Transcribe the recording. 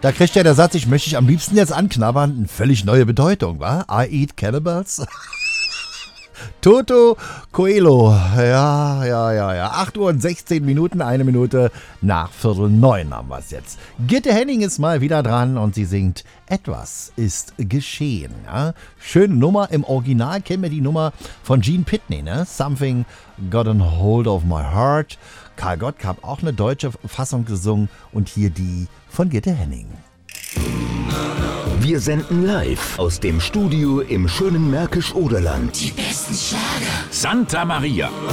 Da kriegt ja der Satz, ich möchte dich am liebsten jetzt anknabbern, eine völlig neue Bedeutung, wa? I eat cannibals. Toto Coelho, ja. 8 Uhr und 16 Minuten, 1 Minute nach 8:45 haben wir es jetzt. Gitte Henning ist mal wieder dran und sie singt Etwas ist geschehen. Ja? Schöne Nummer, im Original kennen wir die Nummer von Gene Pitney, ne? Something got a hold of my heart. Karl Gott hat auch eine deutsche Fassung gesungen und hier die von Gitte Henning. Wir senden live aus dem Studio im schönen Märkisch-Oderland. Die besten Schlager. Santa Maria.